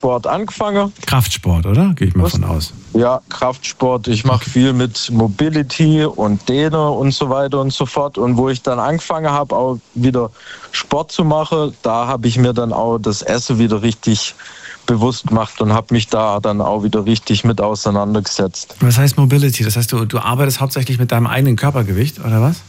Sport angefangen. Kraftsport, oder? Gehe ich mal von aus. Ja, Kraftsport. Ich mache viel mit Mobility und Dehne und so weiter und so fort. Und wo ich dann angefangen habe, auch wieder Sport zu machen, da habe ich mir dann auch das Essen wieder richtig bewusst gemacht und habe mich da dann auch wieder richtig mit auseinandergesetzt. Was heißt Mobility? Das heißt, du arbeitest hauptsächlich mit deinem eigenen Körpergewicht, oder was?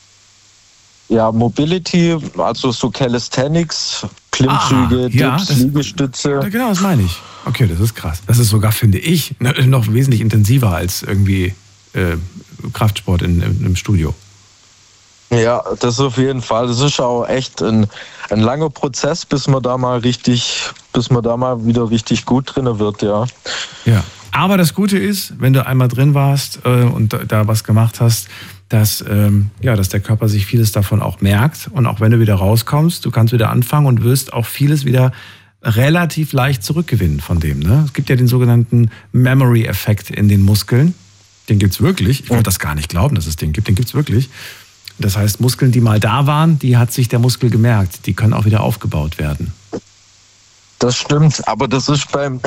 Ja, Mobility, also so Calisthenics, Klimmzüge, Dips, Liegestütze. Ja, genau, das meine ich. Okay, das ist krass. Das ist sogar, finde ich, noch wesentlich intensiver als irgendwie Kraftsport im Studio. Ja, das auf jeden Fall. Das ist auch echt ein langer Prozess, bis man da mal wieder richtig gut drin wird, ja. Ja, aber das Gute ist, wenn du einmal drin warst und da was gemacht hast, dass der Körper sich vieles davon auch merkt. Und auch wenn du wieder rauskommst, du kannst wieder anfangen und wirst auch vieles wieder relativ leicht zurückgewinnen von dem. Ne? Es gibt ja den sogenannten Memory-Effekt in den Muskeln. Den gibt's wirklich. Ich wollte das gar nicht glauben, dass es den gibt. Den gibt's wirklich. Das heißt, Muskeln, die mal da waren, die hat sich der Muskel gemerkt. Die können auch wieder aufgebaut werden. Das stimmt, aber das ist beim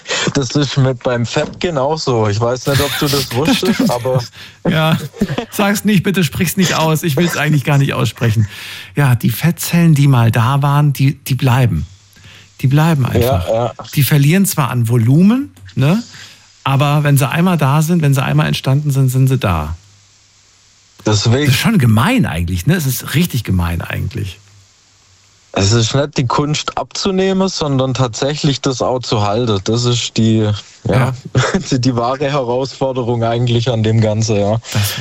Fett genauso. Ich weiß nicht, ob du das wusstest, aber... Ja, sag's nicht, bitte sprich's nicht aus. Ich will es eigentlich gar nicht aussprechen. Ja, die Fettzellen, die mal da waren, die bleiben. Die bleiben einfach. Ja. Die verlieren zwar an Volumen, ne? Aber wenn sie einmal da sind, wenn sie einmal entstanden sind, sind sie da. Deswegen, das ist schon gemein eigentlich, ne? Es ist richtig gemein eigentlich. Es ist nicht die Kunst abzunehmen, sondern tatsächlich das auch zu halten. Das ist die wahre Herausforderung eigentlich an dem Ganzen, ja.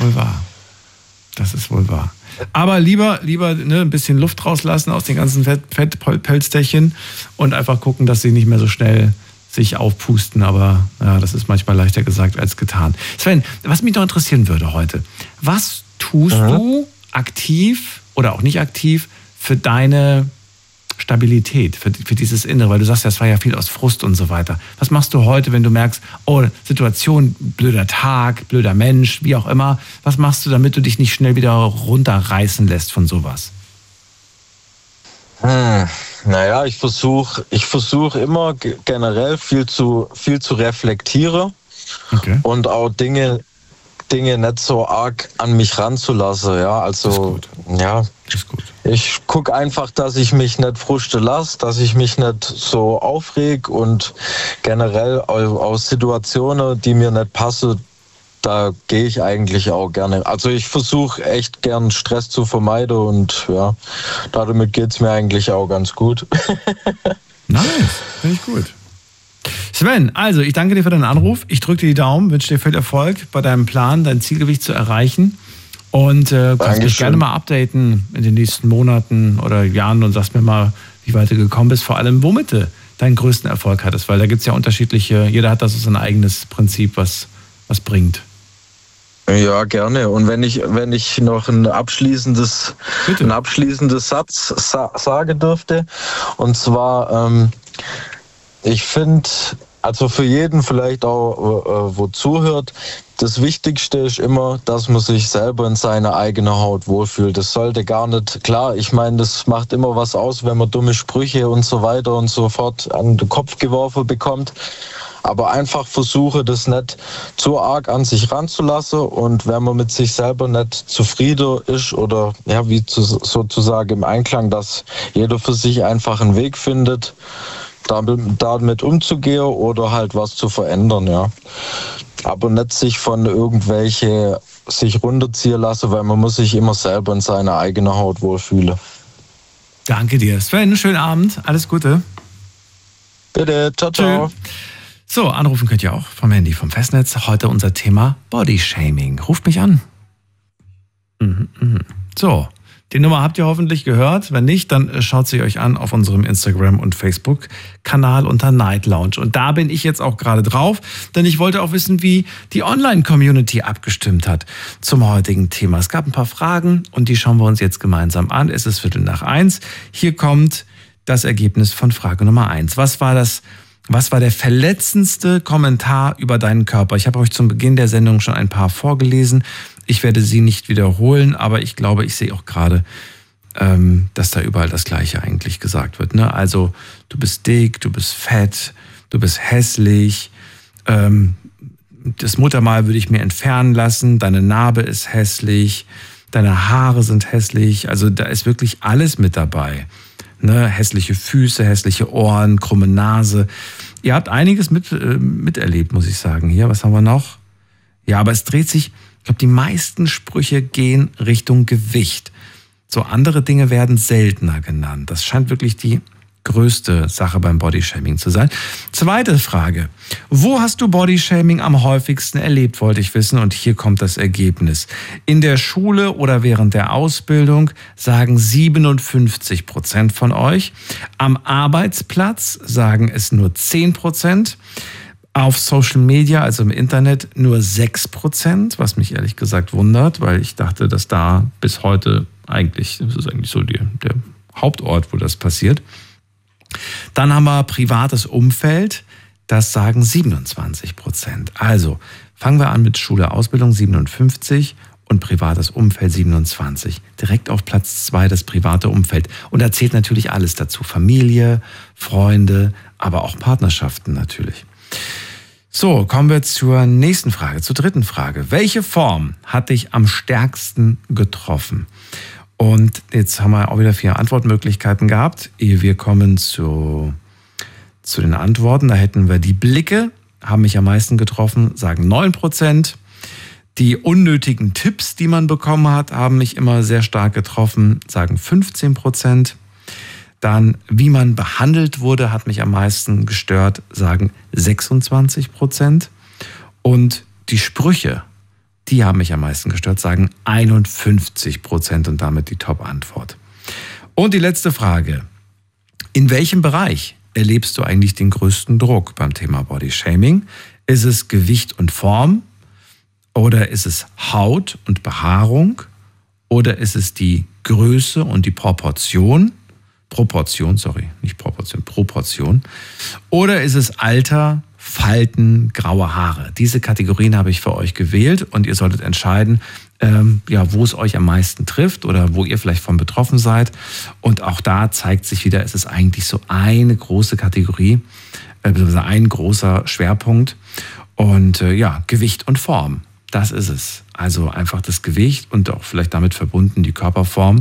Das ist wohl wahr. Aber lieber ein bisschen Luft rauslassen aus den ganzen Fettpelzterchen und einfach gucken, dass sie nicht mehr so schnell sich aufpusten. Aber ja, das ist manchmal leichter gesagt als getan. Sven, was mich noch interessieren würde heute, was tust du aktiv oder auch nicht aktiv für deine Stabilität, für dieses Innere? Weil du sagst, das war ja viel aus Frust und so weiter. Was machst du heute, wenn du merkst, oh, Situation, blöder Tag, blöder Mensch, wie auch immer. Was machst du, damit du dich nicht schnell wieder runterreißen lässt von sowas? Naja, ich versuche immer generell viel zu reflektieren und auch Dinge nicht so arg an mich ranzulassen. Ja, also ich gucke einfach, dass ich mich nicht frusten lasse, dass ich mich nicht so aufreg und generell aus Situationen, die mir nicht passen, da gehe ich eigentlich auch gerne. Also ich versuche echt gern Stress zu vermeiden und ja, damit geht es mir eigentlich auch ganz gut. Nice, finde ich gut. Sven, also ich danke dir für deinen Anruf. Ich drücke dir die Daumen, wünsche dir viel Erfolg bei deinem Plan, dein Zielgewicht zu erreichen. Und kannst mich gerne mal updaten in den nächsten Monaten oder Jahren und sagst mir mal, wie weit du gekommen bist. Vor allem, womit du deinen größten Erfolg hattest. Weil da gibt es ja unterschiedliche, jeder hat da so sein eigenes Prinzip, was bringt. Ja, gerne. Und wenn ich noch ein abschließendes Satz sagen dürfte, und zwar, ich finde, also für jeden vielleicht auch, wo zuhört, das Wichtigste ist immer, dass man sich selber in seiner eigenen Haut wohlfühlt. Das sollte gar nicht, klar, ich meine, das macht immer was aus, wenn man dumme Sprüche und so weiter und so fort an den Kopf geworfen bekommt. Aber einfach versuche, das nicht zu arg an sich ranzulassen. Und wenn man mit sich selber nicht zufrieden ist oder ja, sozusagen im Einklang, dass jeder für sich einfach einen Weg findet, damit umzugehen oder halt was zu verändern, ja. Aber nicht sich von irgendwelche sich runterziehen lassen, weil man muss sich immer selber in seiner eigenen Haut wohlfühlen. Danke dir. Sven, schönen Abend. Alles Gute. Bitte. Ciao, ciao. So, anrufen könnt ihr auch vom Handy, vom Festnetz. Heute unser Thema Bodyshaming. Ruft mich an. So, die Nummer habt ihr hoffentlich gehört. Wenn nicht, dann schaut sie euch an auf unserem Instagram- und Facebook-Kanal unter Night Lounge. Und da bin ich jetzt auch gerade drauf, denn ich wollte auch wissen, wie die Online-Community abgestimmt hat zum heutigen Thema. Es gab ein paar Fragen und die schauen wir uns jetzt gemeinsam an. Es ist 1:15. Hier kommt das Ergebnis von Frage Nummer 1. Was war der verletzendste Kommentar über deinen Körper? Ich habe euch zum Beginn der Sendung schon ein paar vorgelesen. Ich werde sie nicht wiederholen, aber ich glaube, ich sehe auch gerade, dass da überall das Gleiche eigentlich gesagt wird. Ne? Also du bist dick, du bist fett, du bist hässlich, das Muttermal würde ich mir entfernen lassen, deine Narbe ist hässlich, deine Haare sind hässlich, also da ist wirklich alles mit dabei. Ne? Hässliche Füße, hässliche Ohren, krumme Nase. Ihr habt einiges miterlebt, muss ich sagen. Hier, was haben wir noch? Ja, aber es dreht sich, ich glaube, die meisten Sprüche gehen Richtung Gewicht. So andere Dinge werden seltener genannt. Das scheint wirklich die größte Sache beim Bodyshaming zu sein. Zweite Frage. Wo hast du Bodyshaming am häufigsten erlebt, wollte ich wissen. Und hier kommt das Ergebnis. In der Schule oder während der Ausbildung sagen 57% von euch. Am Arbeitsplatz sagen es nur 10%. Auf Social Media, also im Internet, nur 6%, was mich ehrlich gesagt wundert, weil ich dachte, dass da bis heute das ist eigentlich so der Hauptort, wo das passiert. Dann haben wir privates Umfeld, das sagen 27%. Also fangen wir an mit Schule, Ausbildung 57 und privates Umfeld 27. Direkt auf Platz 2 das private Umfeld. Und da zählt natürlich alles dazu. Familie, Freunde, aber auch Partnerschaften natürlich. So, kommen wir zur nächsten Frage, zur dritten Frage. Welche Form hat dich am stärksten getroffen? Und jetzt haben wir auch wieder 4 Antwortmöglichkeiten gehabt. Ehe wir kommen zu den Antworten, da hätten wir die Blicke, haben mich am meisten getroffen, sagen 9%. Die unnötigen Tipps, die man bekommen hat, haben mich immer sehr stark getroffen, sagen 15%. Dann, wie man behandelt wurde, hat mich am meisten gestört, sagen 26%. Und die Sprüche, die haben mich am meisten gestört, sagen 51% und damit die Top-Antwort. Und die letzte Frage. In welchem Bereich erlebst du eigentlich den größten Druck beim Thema Bodyshaming? Ist es Gewicht und Form? Oder ist es Haut und Behaarung? Oder ist es die Größe und die Proportion? Proportion. Oder ist es Alter, Falten, graue Haare? Diese Kategorien habe ich für euch gewählt und ihr solltet entscheiden, wo es euch am meisten trifft oder wo ihr vielleicht von betroffen seid. Und auch da zeigt sich wieder, es ist eigentlich so eine große Kategorie, ein großer Schwerpunkt. Und Gewicht und Form. Das ist es. Also einfach das Gewicht und auch vielleicht damit verbunden die Körperform.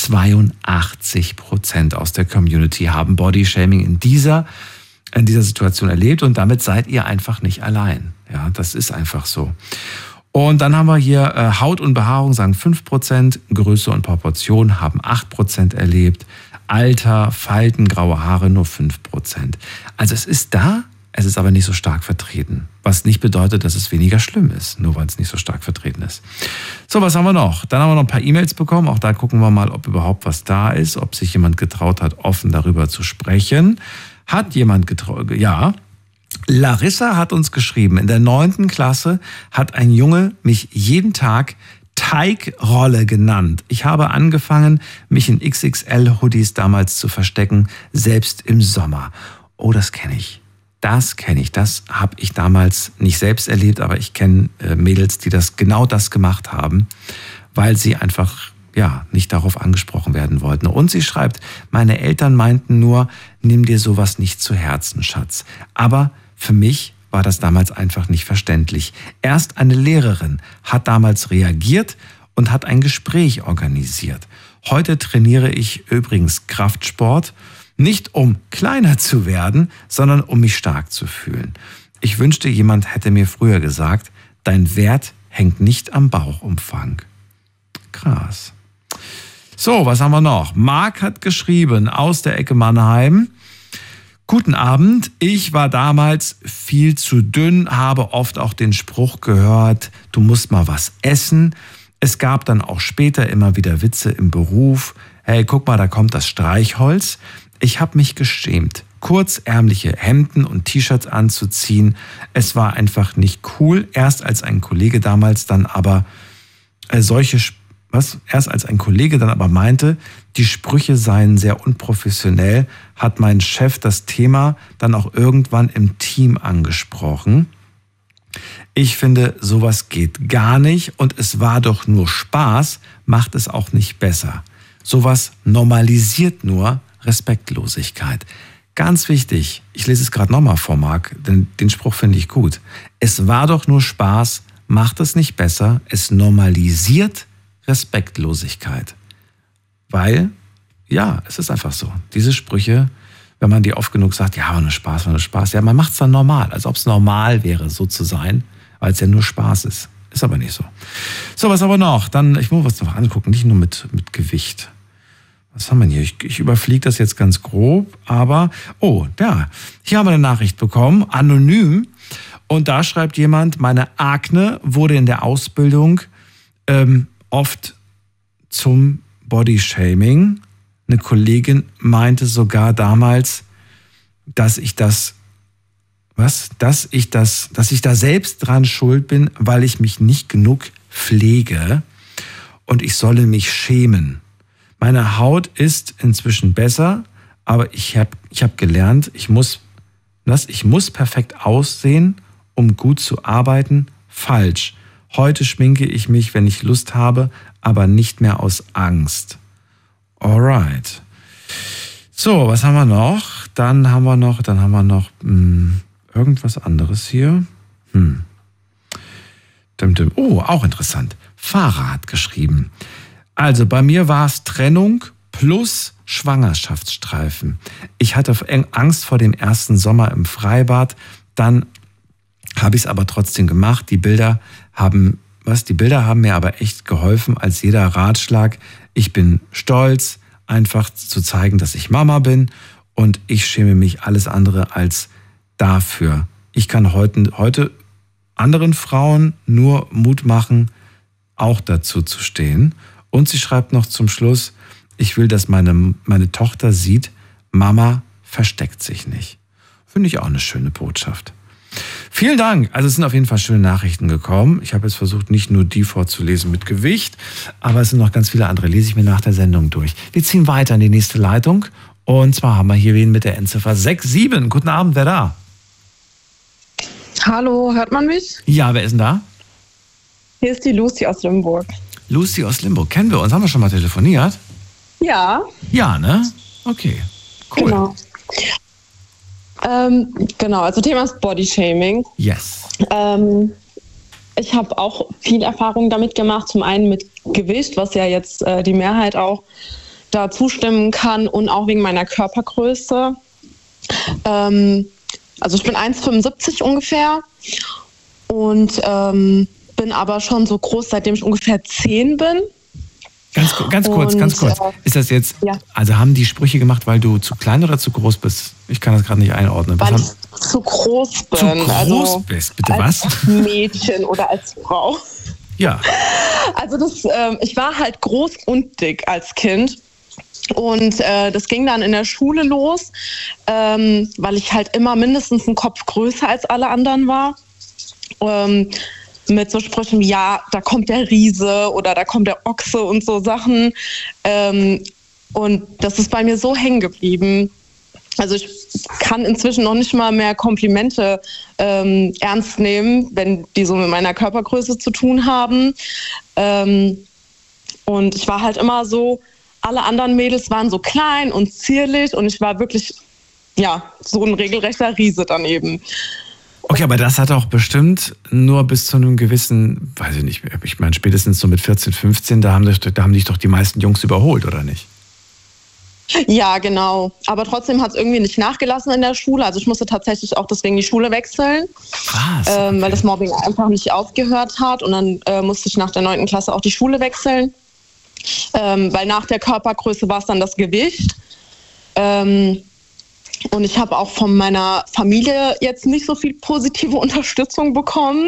82% aus der Community haben Bodyshaming in dieser Situation erlebt und damit seid ihr einfach nicht allein. Ja, das ist einfach so. Und dann haben wir hier Haut und Behaarung, sagen 5%, Größe und Proportion haben 8% erlebt, Alter, Falten, graue Haare nur 5%. Also es ist da, es ist aber nicht so stark vertreten. Was nicht bedeutet, dass es weniger schlimm ist, nur weil es nicht so stark vertreten ist. So, was haben wir noch? Dann haben wir noch ein paar E-Mails bekommen. Auch da gucken wir mal, ob überhaupt was da ist, ob sich jemand getraut hat, offen darüber zu sprechen. Hat jemand getraut? Ja. Larissa hat uns geschrieben, in der 9. Klasse hat ein Junge mich jeden Tag Teigrolle genannt. Ich habe angefangen, mich in XXL-Hoodies damals zu verstecken, selbst im Sommer. Oh, das kenne ich. Das habe ich damals nicht selbst erlebt, aber ich kenne Mädels, die genau das gemacht haben, weil sie einfach nicht darauf angesprochen werden wollten. Und sie schreibt, meine Eltern meinten nur, nimm dir sowas nicht zu Herzen, Schatz. Aber für mich war das damals einfach nicht verständlich. Erst eine Lehrerin hat damals reagiert und hat ein Gespräch organisiert. Heute trainiere ich übrigens Kraftsport, nicht um kleiner zu werden, sondern um mich stark zu fühlen. Ich wünschte, jemand hätte mir früher gesagt, dein Wert hängt nicht am Bauchumfang. Krass. So, was haben wir noch? Marc hat geschrieben aus der Ecke Mannheim. Guten Abend, ich war damals viel zu dünn, habe oft auch den Spruch gehört, du musst mal was essen. Es gab dann auch später immer wieder Witze im Beruf. Hey, guck mal, da kommt das Streichholz. Ich habe mich geschämt, kurzärmliche Hemden und T-Shirts anzuziehen. Es war einfach nicht cool. Erst als ein Kollege dann aber meinte, die Sprüche seien sehr unprofessionell, hat mein Chef das Thema dann auch irgendwann im Team angesprochen. Ich finde, sowas geht gar nicht und es war doch nur Spaß, macht es auch nicht besser. Sowas normalisiert nur Respektlosigkeit. Ganz wichtig, ich lese es gerade nochmal vor, Marc, denn den Spruch finde ich gut. Es war doch nur Spaß, macht es nicht besser, es normalisiert Respektlosigkeit. Weil, ja, es ist einfach so. Diese Sprüche, wenn man die oft genug sagt, ja, war nur Spaß, ja, man macht es dann normal, als ob es normal wäre, so zu sein, weil es ja nur Spaß ist. Ist aber nicht so. So, was aber noch? Dann, ich muss was noch angucken, nicht nur mit Gewicht. Was haben wir hier? Ich überfliege das jetzt ganz grob, aber, hier haben wir eine Nachricht bekommen, anonym. Und da schreibt jemand, meine Akne wurde in der Ausbildung oft zum Bodyshaming. Eine Kollegin meinte sogar damals, dass ich da selbst dran schuld bin, weil ich mich nicht genug pflege und ich solle mich schämen. Meine Haut ist inzwischen besser, aber ich hab gelernt, ich muss perfekt aussehen, um gut zu arbeiten. Falsch. Heute schminke ich mich, wenn ich Lust habe, aber nicht mehr aus Angst. Alright. So, was haben wir noch? Dann haben wir noch irgendwas anderes hier. Oh, auch interessant. Farah hat geschrieben. Also bei mir war es Trennung plus Schwangerschaftsstreifen. Ich hatte Angst vor dem ersten Sommer im Freibad. Dann habe ich es aber trotzdem gemacht. Die Bilder haben mir aber echt geholfen als jeder Ratschlag. Ich bin stolz, einfach zu zeigen, dass ich Mama bin und ich schäme mich alles andere als dafür. Ich kann heute anderen Frauen nur Mut machen, auch dazu zu stehen. Und sie schreibt noch zum Schluss, ich will, dass meine Tochter sieht, Mama versteckt sich nicht. Finde ich auch eine schöne Botschaft. Vielen Dank. Also es sind auf jeden Fall schöne Nachrichten gekommen. Ich habe jetzt versucht, nicht nur die vorzulesen mit Gewicht, aber es sind noch ganz viele andere. Lese ich mir nach der Sendung durch. Wir ziehen weiter in die nächste Leitung. Und zwar haben wir hier wen mit der Endziffer 67. Guten Abend, wer da? Hallo, hört man mich? Ja, wer ist denn da? Hier ist die Lucy aus Limburg. Lucy aus Limburg. Kennen wir uns? Haben wir schon mal telefoniert? Ja. Ja, ne? Okay, cool. Genau. Also Thema ist Bodyshaming. Yes. Ich habe auch viel Erfahrung damit gemacht. Zum einen mit Gewicht, was ja jetzt die Mehrheit auch da zustimmen kann und auch wegen meiner Körpergröße. Also ich bin 1,75 ungefähr und bin aber schon so groß, seitdem ich ungefähr 10 bin. Ganz kurz. Ist das jetzt, ja. Also haben die Sprüche gemacht, weil du zu klein oder zu groß bist? Ich kann das gerade nicht einordnen. Weil ich zu groß bin. Zu groß bist? Bitte was? Als Mädchen oder als Frau. Ja. Also ich war halt groß und dick als Kind. Und das ging dann in der Schule los, weil ich halt immer mindestens einen Kopf größer als alle anderen war. Mit so Sprüchen wie, ja, da kommt der Riese oder da kommt der Ochse und so Sachen. Und das ist bei mir so hängen geblieben. Also ich kann inzwischen noch nicht mal mehr Komplimente ernst nehmen, wenn die so mit meiner Körpergröße zu tun haben. Und ich war halt immer so, alle anderen Mädels waren so klein und zierlich und ich war wirklich, ja, so ein regelrechter Riese daneben. Okay, aber das hat auch bestimmt nur bis zu einem gewissen, weiß ich nicht, ich meine spätestens so mit 14, 15, da haben dich doch die meisten Jungs überholt, oder nicht? Ja, genau. Aber trotzdem hat es irgendwie nicht nachgelassen in der Schule. Also ich musste tatsächlich auch deswegen die Schule wechseln, okay. Weil das Mobbing einfach nicht aufgehört hat. Und dann musste ich nach der 9. Klasse auch die Schule wechseln, weil nach der Körpergröße war es dann das Gewicht. Und ich habe auch von meiner Familie jetzt nicht so viel positive Unterstützung bekommen.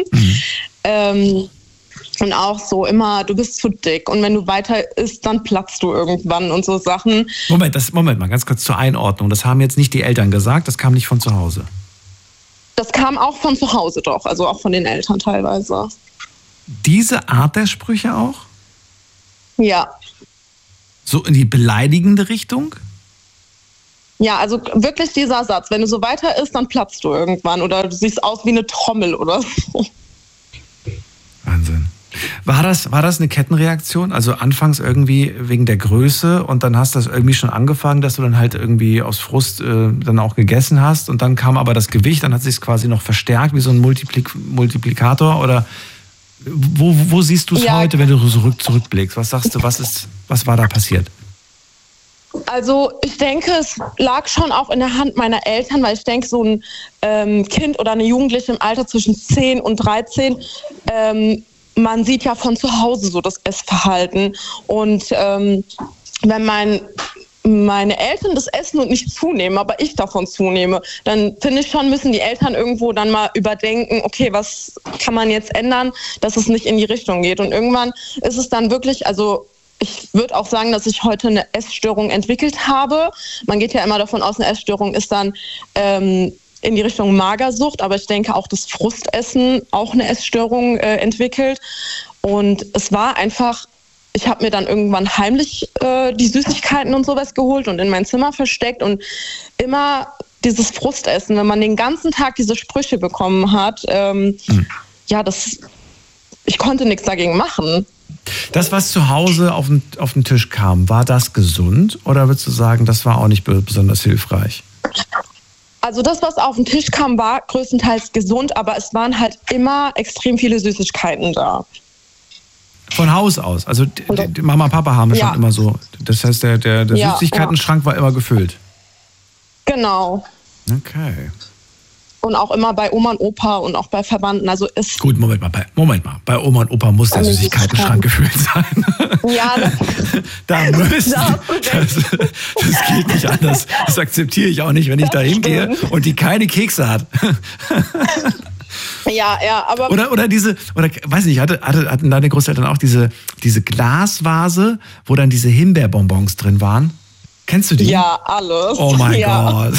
Und auch so immer, du bist zu dick und wenn du weiter isst, dann platzt du irgendwann und so Sachen. Moment mal, ganz kurz zur Einordnung. Das haben jetzt nicht die Eltern gesagt, das kam nicht von zu Hause? Das kam auch von zu Hause doch, also auch von den Eltern teilweise. Diese Art der Sprüche auch? Ja. So in die beleidigende Richtung? Ja, also wirklich dieser Satz, wenn du so weiter isst, dann platzt du irgendwann oder du siehst aus wie eine Trommel oder so. Wahnsinn. War das eine Kettenreaktion? Also anfangs irgendwie wegen der Größe und dann hast du das irgendwie schon angefangen, dass du dann halt irgendwie aus Frust dann auch gegessen hast und dann kam aber das Gewicht, dann hat sich es quasi noch verstärkt wie so ein Multiplikator oder wo siehst du es heute, wenn du zurückblickst? Was sagst du, was war da passiert? Also ich denke, es lag schon auch in der Hand meiner Eltern, weil ich denke, so ein Kind oder eine Jugendliche im Alter zwischen 10 und 13, man sieht ja von zu Hause so das Essverhalten. Und wenn meine Eltern das essen und nicht zunehmen, aber ich davon zunehme, dann finde ich schon, müssen die Eltern irgendwo dann mal überdenken, okay, was kann man jetzt ändern, dass es nicht in die Richtung geht. Und irgendwann ist es dann wirklich, also ich würde auch sagen, dass ich heute eine Essstörung entwickelt habe. Man geht ja immer davon aus, eine Essstörung ist dann in die Richtung Magersucht, aber ich denke auch, dass Frustessen auch eine Essstörung entwickelt. Und es war einfach, ich habe mir dann irgendwann heimlich die Süßigkeiten und sowas geholt und in mein Zimmer versteckt und immer dieses Frustessen, wenn man den ganzen Tag diese Sprüche bekommen hat, ich konnte nichts dagegen machen. Das, was zu Hause auf den Tisch kam, war das gesund oder würdest du sagen, das war auch nicht besonders hilfreich? Also das, was auf den Tisch kam, war größtenteils gesund, aber es waren halt immer extrem viele Süßigkeiten da. Von Haus aus? Also die Mama und Papa haben schon immer so. Das heißt, der Süßigkeitenschrank war immer gefüllt? Genau. Okay. Und auch immer bei Oma und Opa und auch bei Verwandten. Also gut, Moment mal. Bei Oma und Opa muss der Süßigkeitenschrank gefüllt sein. Ja, das geht nicht anders. Das akzeptiere ich auch nicht, wenn ich da hingehe und die keine Kekse hat. Ja, aber... Oder weiß nicht, hatten deine Großeltern auch diese Glasvase, wo dann diese Himbeerbonbons drin waren? Kennst du die? Ja, alles. Oh mein Gott.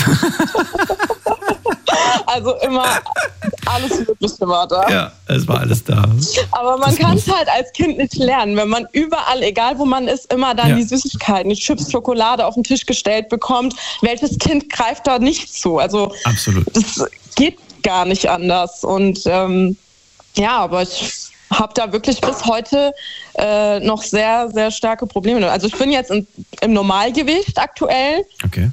Also immer alles Mögliche war da. Ja, es war alles da. Aber man kann es halt als Kind nicht lernen, wenn man überall, egal wo man ist, immer dann die Süßigkeiten, die Chips, Schokolade auf den Tisch gestellt bekommt. Welches Kind greift da nicht zu? Also absolut. Das geht gar nicht anders. Und aber ich habe da wirklich bis heute noch sehr, sehr starke Probleme. Also ich bin jetzt im Normalgewicht aktuell. Okay.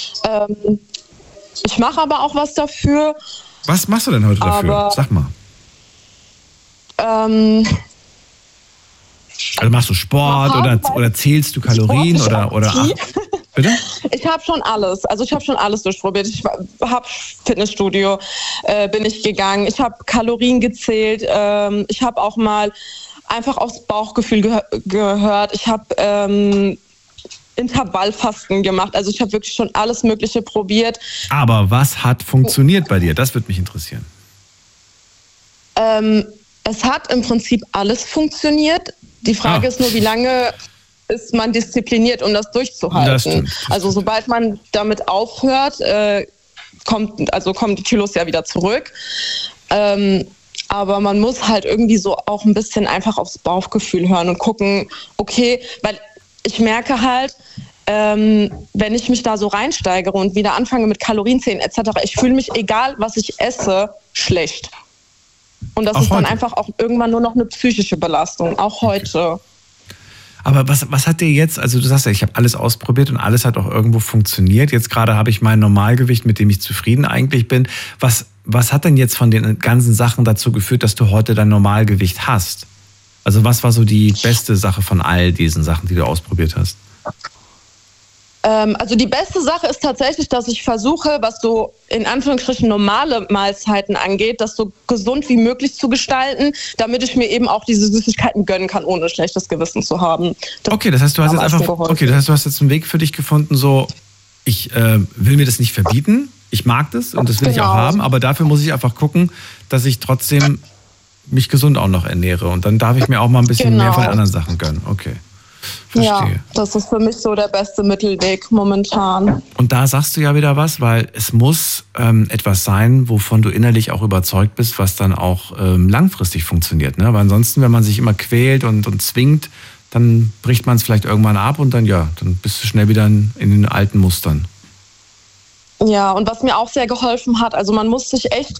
Ich mache aber auch was dafür. Was machst du denn heute dafür? Sag mal. Also machst du Sport oder zählst du Kalorien oder bitte? Ich habe schon alles. Also ich habe schon alles durchprobiert. Ich habe Fitnessstudio, bin ich gegangen. Ich habe Kalorien gezählt. Ich habe auch mal einfach aufs Bauchgefühl gehört. Ich habe Intervallfasten gemacht. Also ich habe wirklich schon alles Mögliche probiert. Aber was hat funktioniert bei dir? Das würde mich interessieren. Es hat im Prinzip alles funktioniert. Die Frage ist nur, wie lange ist man diszipliniert, um das durchzuhalten. Das stimmt. Also sobald man damit aufhört, kommen die Kilos ja wieder zurück. Aber man muss halt irgendwie so auch ein bisschen einfach aufs Bauchgefühl hören und gucken, okay, weil ich merke halt, wenn ich mich da so reinsteigere und wieder anfange mit Kalorienzählen etc., ich fühle mich, egal was ich esse, schlecht. Und das ist dann einfach auch irgendwann nur noch eine psychische Belastung, auch heute. Aber was hat dir jetzt, also du sagst ja, ich habe alles ausprobiert und alles hat auch irgendwo funktioniert. Jetzt gerade habe ich mein Normalgewicht, mit dem ich zufrieden eigentlich bin. Was hat denn jetzt von den ganzen Sachen dazu geführt, dass du heute dein Normalgewicht hast? Also was war so die beste Sache von all diesen Sachen, die du ausprobiert hast? Also die beste Sache ist tatsächlich, dass ich versuche, was so in Anführungsstrichen normale Mahlzeiten angeht, das so gesund wie möglich zu gestalten, damit ich mir eben auch diese Süßigkeiten gönnen kann, ohne schlechtes Gewissen zu haben. Das heißt, du hast jetzt einen Weg für dich gefunden, so ich will mir das nicht verbieten, ich mag das und das will ich auch haben, aber dafür muss ich einfach gucken, dass ich trotzdem mich gesund auch noch ernähre und dann darf ich mir auch mal ein bisschen mehr von den anderen Sachen gönnen. Okay. Verstehe. Ja, das ist für mich so der beste Mittelweg momentan. Und da sagst du ja wieder was, weil es muss etwas sein, wovon du innerlich auch überzeugt bist, was dann auch langfristig funktioniert. Ne? Weil ansonsten, wenn man sich immer quält und zwingt, dann bricht man es vielleicht irgendwann ab und dann bist du schnell wieder in den alten Mustern. Ja, und was mir auch sehr geholfen hat, also man muss sich echt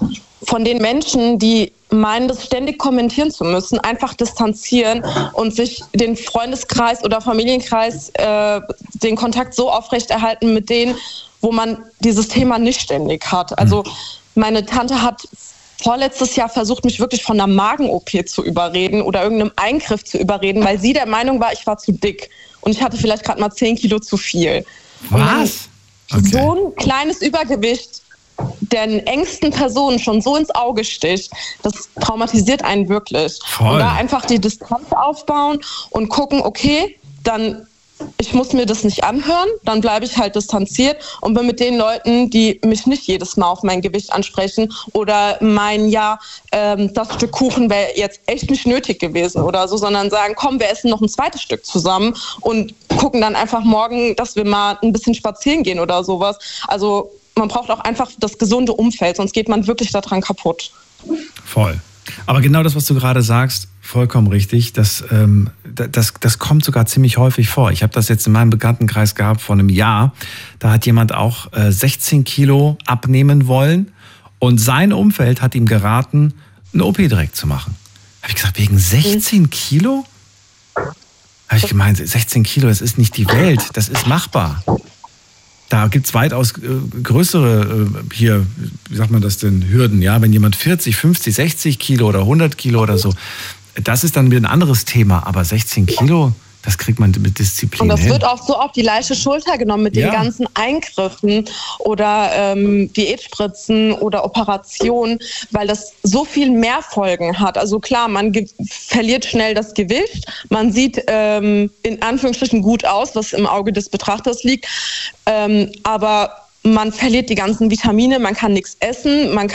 von den Menschen, die meinen, das ständig kommentieren zu müssen, einfach distanzieren und sich den Freundeskreis oder Familienkreis, den Kontakt so aufrechterhalten mit denen, wo man dieses Thema nicht ständig hat. Also meine Tante hat vorletztes Jahr versucht, mich wirklich von einer Magen-OP zu überreden oder irgendeinem Eingriff zu überreden, weil sie der Meinung war, ich war zu dick und ich hatte vielleicht gerade mal 10 Kilo zu viel. Was? Okay. So ein kleines Übergewicht den engsten Personen schon so ins Auge sticht, das traumatisiert einen wirklich. Voll. Und da einfach die Distanz aufbauen und gucken, okay, dann ich muss mir das nicht anhören, dann bleibe ich halt distanziert und bin mit den Leuten, die mich nicht jedes Mal auf mein Gewicht ansprechen oder meinen, das Stück Kuchen wäre jetzt echt nicht nötig gewesen oder so, sondern sagen, komm, wir essen noch ein zweites Stück zusammen und gucken dann einfach morgen, dass wir mal ein bisschen spazieren gehen oder sowas. Also man braucht auch einfach das gesunde Umfeld, sonst geht man wirklich daran kaputt. Voll. Aber genau das, was du gerade sagst, vollkommen richtig. Das kommt sogar ziemlich häufig vor. Ich habe das jetzt in meinem Bekanntenkreis gehabt vor einem Jahr. Da hat jemand auch 16 Kilo abnehmen wollen und sein Umfeld hat ihm geraten, eine OP direkt zu machen. Habe ich gesagt, wegen 16 Kilo? Habe ich gemeint, 16 Kilo, das ist nicht die Welt, das ist machbar. Da gibt es weitaus größere, hier, wie sagt man das denn, Hürden, ja? Wenn jemand 40, 50, 60 Kilo oder 100 Kilo oder so, das ist dann wieder ein anderes Thema. Aber 16 Kilo, das kriegt man mit Disziplin hin. Und das wird auch so auf die leichte Schulter genommen mit den ganzen Eingriffen oder Diätspritzen oder Operationen, weil das so viel mehr Folgen hat. Also klar, man verliert schnell das Gewicht, man sieht in Anführungsstrichen gut aus, was im Auge des Betrachters liegt, aber man verliert die ganzen Vitamine, man kann nichts essen, man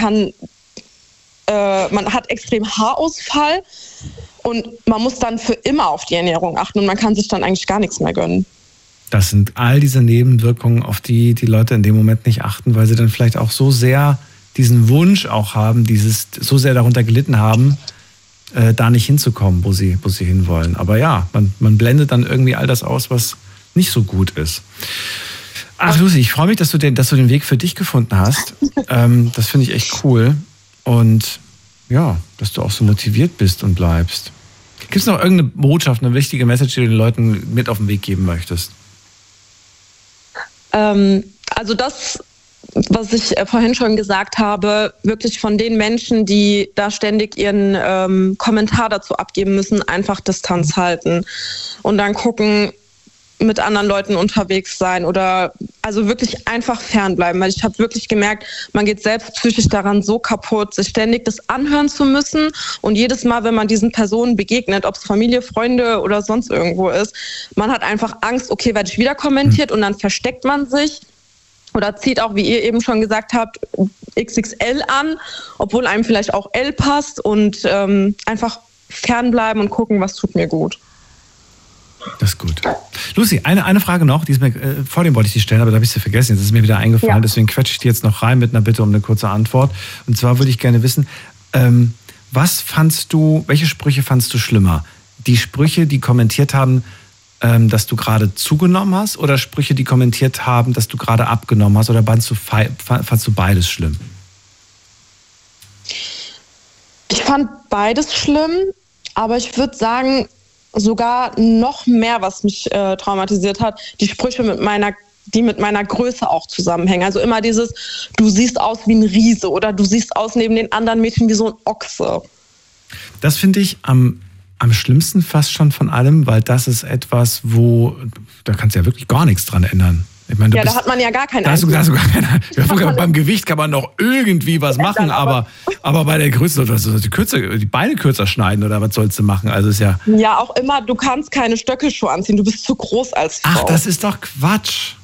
hat extrem Haarausfall und man muss dann für immer auf die Ernährung achten und man kann sich dann eigentlich gar nichts mehr gönnen. Das sind all diese Nebenwirkungen, auf die die Leute in dem Moment nicht achten, weil sie dann vielleicht auch so sehr diesen Wunsch auch haben, so sehr darunter gelitten haben, da nicht hinzukommen, wo sie hinwollen. Aber ja, man blendet dann irgendwie all das aus, was nicht so gut ist. Ach Lucy, ich freue mich, dass du den Weg für dich gefunden hast. Das finde ich echt cool. Und ja, dass du auch so motiviert bist und bleibst. Gibt es noch irgendeine Botschaft, eine wichtige Message, die du den Leuten mit auf den Weg geben möchtest? Also das, was ich vorhin schon gesagt habe, wirklich von den Menschen, die da ständig ihren Kommentar dazu abgeben müssen, einfach Distanz halten und dann gucken, mit anderen Leuten unterwegs sein oder also wirklich einfach fernbleiben, weil ich habe wirklich gemerkt, man geht selbst psychisch daran so kaputt, sich ständig das anhören zu müssen und jedes Mal, wenn man diesen Personen begegnet, ob es Familie, Freunde oder sonst irgendwo ist, man hat einfach Angst, okay, werde ich wieder kommentiert und dann versteckt man sich oder zieht auch, wie ihr eben schon gesagt habt, XXL an, obwohl einem vielleicht auch L passt und einfach fernbleiben und gucken, was tut mir gut. Das ist gut. Lucy, eine Frage noch, die ist mir, vor dem wollte ich die stellen, aber da habe ich sie vergessen. Jetzt ist mir wieder eingefallen, deswegen quetsche ich die jetzt noch rein mit einer Bitte um eine kurze Antwort. Und zwar würde ich gerne wissen, welche Sprüche fandst du schlimmer? Die Sprüche, die kommentiert haben, dass du gerade zugenommen hast oder Sprüche, die kommentiert haben, dass du gerade abgenommen hast oder fandst du beides schlimm? Ich fand beides schlimm, aber ich würde sagen, sogar noch mehr, was mich traumatisiert hat, die Sprüche die mit meiner Größe auch zusammenhängen. Also immer dieses, du siehst aus wie ein Riese oder du siehst aus neben den anderen Mädchen wie so ein Ochse. Das finde ich am schlimmsten fast schon von allem, weil das ist etwas, da kannst du ja wirklich gar nichts dran ändern. Ich meine, da hat man ja gar keinen Einfluss. Beim Gewicht kann man noch irgendwie was machen, aber bei der Größe, die Beine kürzer schneiden oder was sollst du machen? Also ist ja auch immer, du kannst keine Stöckelschuhe anziehen, du bist zu groß als Frau. Ach, das ist doch Quatsch.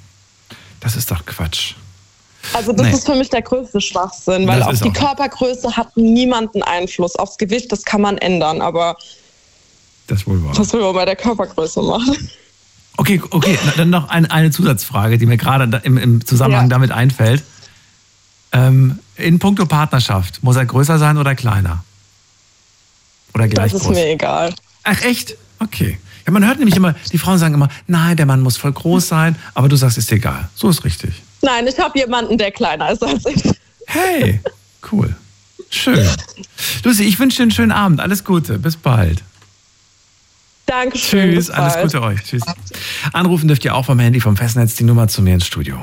Also das ist für mich der größte Schwachsinn, weil auf die Körpergröße hat niemanden Einfluss. Aufs Gewicht, das kann man ändern, aber das wohl wahr. Das will man bei der Körpergröße machen. Okay, dann noch eine Zusatzfrage, die mir gerade im Zusammenhang damit einfällt. In puncto Partnerschaft, muss er größer sein oder kleiner? Oder gleich groß? Das ist mir egal. Ach echt? Okay. Ja, man hört nämlich immer, die Frauen sagen immer, nein, der Mann muss voll groß sein, aber du sagst, ist egal. So ist richtig. Nein, ich habe jemanden, der kleiner ist als ich. Hey, cool. Schön. Lucy, ich wünsche dir einen schönen Abend. Alles Gute. Bis bald. Dankeschön. Tschüss. Alles Gute euch. Tschüss. Anrufen dürft ihr auch vom Handy, vom Festnetz, die Nummer zu mir ins Studio.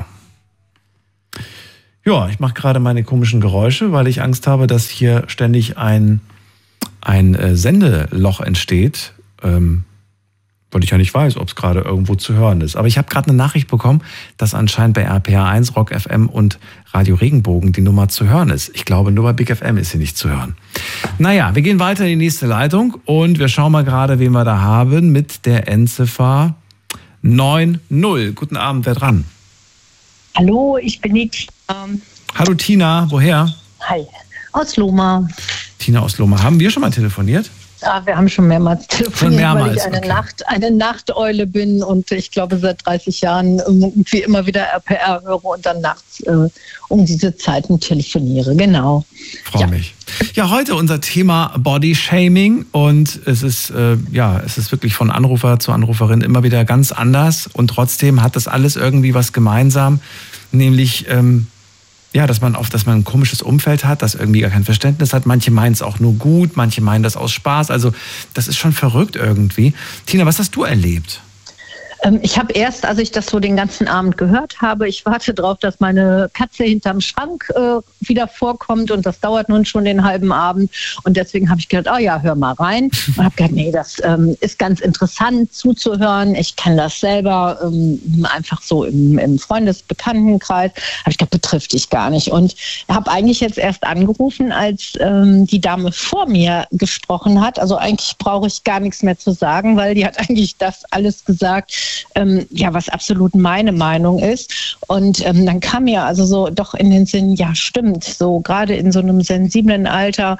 Ja, ich mache gerade meine komischen Geräusche, weil ich Angst habe, dass hier ständig ein Sendeloch entsteht. Weil ich ja nicht weiß, ob es gerade irgendwo zu hören ist. Aber ich habe gerade eine Nachricht bekommen, dass anscheinend bei RPA1, Rock FM und Radio Regenbogen die Nummer zu hören ist. Ich glaube, nur bei Big FM ist sie nicht zu hören. Naja, wir gehen weiter in die nächste Leitung und wir schauen mal gerade, wen wir da haben mit der Endziffer 90. Guten Abend, wer dran? Hallo, ich bin die Tina. Hallo Tina, woher? Hi, aus Lohmar. Tina aus Lohmar. Haben wir schon mal telefoniert? Ja, wir haben schon mehrmals telefoniert, weil ich eine Nachteule bin und ich glaube seit 30 Jahren irgendwie immer wieder RPR höre und dann nachts um diese Zeiten telefoniere. Genau. Freue mich. Ja, heute unser Thema Body Shaming und es ist wirklich von Anrufer zu Anruferin immer wieder ganz anders und trotzdem hat das alles irgendwie was gemeinsam, nämlich dass man ein komisches Umfeld hat, das irgendwie gar kein Verständnis hat. Manche meinen es auch nur gut, manche meinen das aus Spaß. Also das ist schon verrückt irgendwie. Tina, was hast du erlebt? Ich habe erst, als ich das so den ganzen Abend gehört habe, ich warte darauf, dass meine Katze hinterm Schrank wieder vorkommt und das dauert nun schon den halben Abend und deswegen habe ich gedacht, oh ja, hör mal rein und habe gedacht, nee, das ist ganz interessant zuzuhören. Ich kenne das selber einfach so im Freundesbekanntenkreis. Habe ich gedacht, betrifft dich gar nicht und habe eigentlich jetzt erst angerufen, als die Dame vor mir gesprochen hat. Also eigentlich brauche ich gar nichts mehr zu sagen, weil die hat eigentlich das alles gesagt, was absolut meine Meinung ist. Und dann kam mir also so doch in den Sinn, ja stimmt, so gerade in so einem sensiblen Alter,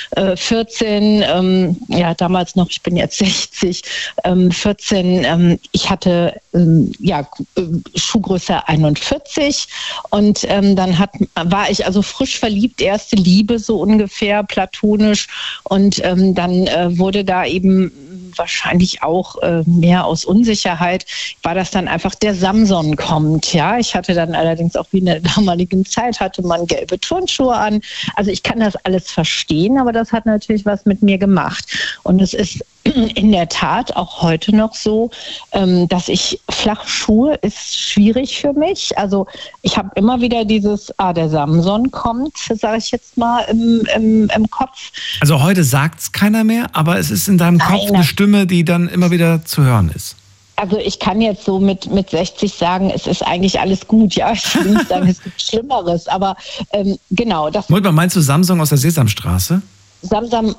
14, damals noch, ich bin jetzt 60, 14, ich hatte Schuhgröße 41 und dann war ich also frisch verliebt, erste Liebe so ungefähr, platonisch und dann wurde da eben wahrscheinlich auch mehr aus Unsicherheit, war das dann einfach der Samson kommt. Ja, ich hatte dann allerdings auch wie in der damaligen Zeit, hatte man gelbe Turnschuhe an. Also ich kann das alles verstehen, aber das hat natürlich was mit mir gemacht. Und es ist in der Tat auch heute noch so, dass flache Schuhe ist schwierig für mich. Also ich habe immer wieder dieses, der Samson kommt, sage ich jetzt mal im Kopf. Also heute sagt es keiner mehr, aber es ist in deinem Kopf eine Stimme, die dann immer wieder zu hören ist. Also ich kann jetzt so mit 60 sagen, es ist eigentlich alles gut. Ja, ich will nicht sagen, es gibt Schlimmeres, aber genau. Meinst du Samson aus der Sesamstraße? Samson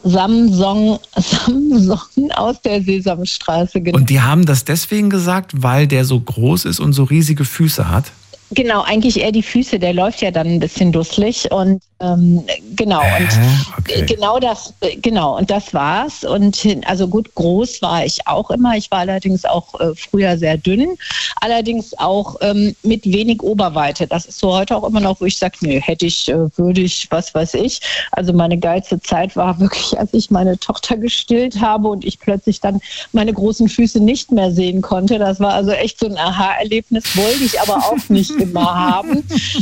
aus der Sesamstraße, genau. Und die haben das deswegen gesagt, weil der so groß ist und so riesige Füße hat? Genau, eigentlich eher die Füße, der läuft ja dann ein bisschen dusselig und genau. Und das war's. Und also gut, groß war ich auch immer. Ich war allerdings auch früher sehr dünn, allerdings auch mit wenig Oberweite. Das ist so heute auch immer noch, wo ich sage, nee, würde ich, was weiß ich. Also meine geilste Zeit war wirklich, als ich meine Tochter gestillt habe und ich plötzlich dann meine großen Füße nicht mehr sehen konnte. Das war also echt so ein Aha-Erlebnis, wollte ich aber auch nicht immer haben.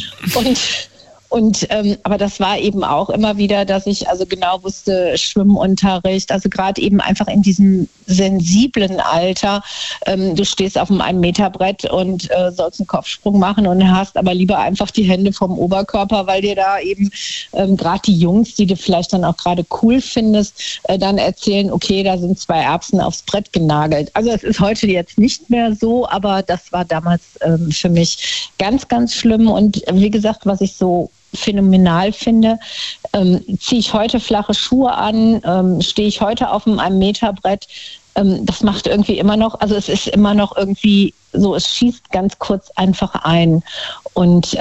Aber das war eben auch immer wieder, dass ich also genau wusste, Schwimmunterricht, also gerade eben einfach in diesem sensiblen Alter, du stehst auf einem 1-Meter-Brett und sollst einen Kopfsprung machen und hast aber lieber einfach die Hände vom Oberkörper, weil dir da eben gerade die Jungs, die du vielleicht dann auch gerade cool findest, dann erzählen, okay, da sind 2 Erbsen aufs Brett genagelt. Also es ist heute jetzt nicht mehr so, aber das war damals für mich ganz, ganz schlimm und wie gesagt, was ich so phänomenal finde, ziehe ich heute flache Schuhe an, stehe ich heute auf einem 1-Meter-Brett, das macht irgendwie immer noch, also es ist immer noch irgendwie so, es schießt ganz kurz einfach ein und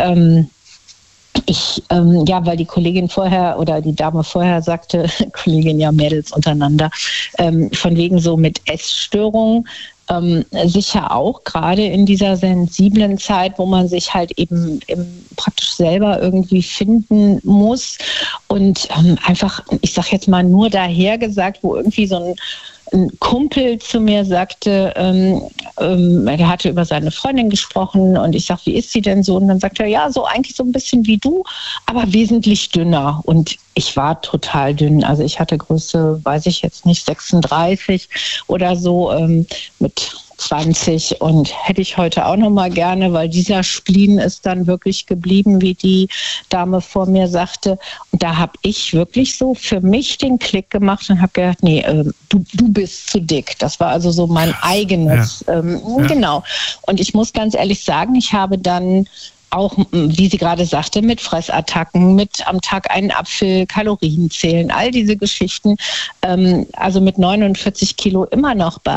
weil die Kollegin vorher oder die Dame vorher sagte, Kollegin, ja Mädels untereinander, von wegen so mit Essstörungen, sicher auch, gerade in dieser sensiblen Zeit, wo man sich halt eben praktisch selber irgendwie finden muss und einfach, ich sag jetzt mal nur daher gesagt, wo irgendwie so ein Kumpel zu mir sagte, er hatte über seine Freundin gesprochen und ich sag, wie ist sie denn so? Und dann sagt er, ja, so eigentlich so ein bisschen wie du, aber wesentlich dünner. Und ich war total dünn. Also ich hatte Größe, weiß ich jetzt nicht, 36 oder so mit 20 und hätte ich heute auch noch mal gerne, weil dieser Spleen ist dann wirklich geblieben, wie die Dame vor mir sagte. Und da habe ich wirklich so für mich den Klick gemacht und habe gedacht, nee, du bist zu dick. Das war also so mein eigenes, genau. Und ich muss ganz ehrlich sagen, ich habe dann auch, wie sie gerade sagte, mit Fressattacken, mit am Tag einen Apfel, Kalorien zählen, all diese Geschichten. Also mit 49 Kilo immer noch bei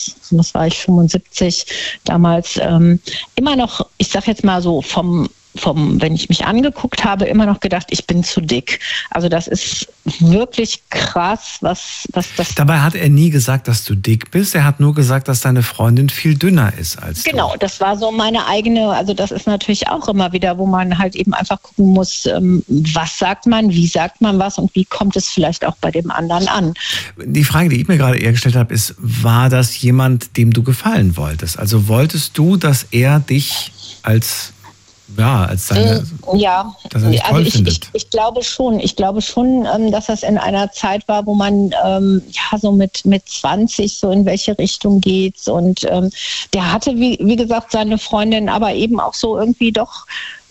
75 damals, immer noch, ich sag jetzt mal so wenn ich mich angeguckt habe, immer noch gedacht, ich bin zu dick. Also das ist wirklich krass, was das... Dabei hat er nie gesagt, dass du dick bist. Er hat nur gesagt, dass deine Freundin viel dünner ist als du. Genau, das war so meine eigene, also das ist natürlich auch immer wieder, wo man halt eben einfach gucken muss, was sagt man, wie sagt man was und wie kommt es vielleicht auch bei dem anderen an. Die Frage, die ich mir gerade eher gestellt habe, ist, war das jemand, dem du gefallen wolltest? Also wolltest du, dass er dich als seine, dass er dich toll findet? Ich glaube schon. Ich glaube schon, dass das in einer Zeit war, wo man so mit 20 so in welche Richtung geht's. Und der hatte, wie gesagt, seine Freundin, aber eben auch so irgendwie doch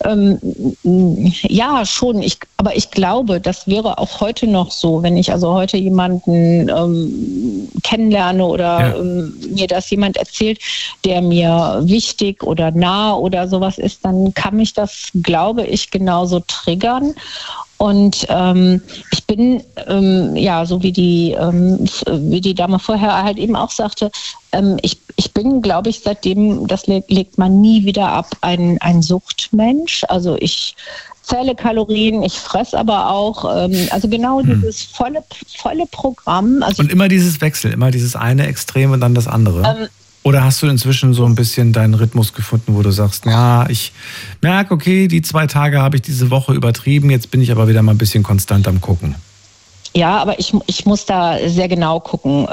schon. Aber ich glaube, das wäre auch heute noch so, wenn ich also heute jemanden kennenlerne oder mir das jemand erzählt, der mir wichtig oder nah oder sowas ist, dann kann mich das, glaube ich, genauso triggern. Und ich bin, so wie die Dame vorher halt eben auch sagte, ich bin, glaube ich, seitdem, das legt man nie wieder ab, ein Suchtmensch. Also ich zähle Kalorien, ich fresse aber auch, also genau dieses volle Programm. Also und immer dieses Wechsel, immer dieses eine Extrem und dann das andere? Oder hast du inzwischen so ein bisschen deinen Rhythmus gefunden, wo du sagst, ja, ich merke, okay, die 2 Tage habe ich diese Woche übertrieben, jetzt bin ich aber wieder mal ein bisschen konstant am Gucken? Ja, aber ich muss da sehr genau gucken.